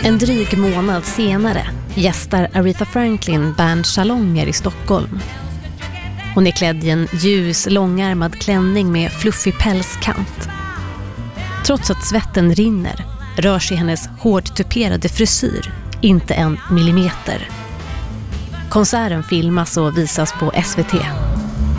En dryg månad senare gästar Aretha Franklin Berns salonger i Stockholm. Hon är klädd i en ljus, långärmad klänning med fluffig pälskant. Trots att svetten rinner rör sig hennes hårdtuperade frisyr inte en millimeter. Konserten filmas och visas på SVT.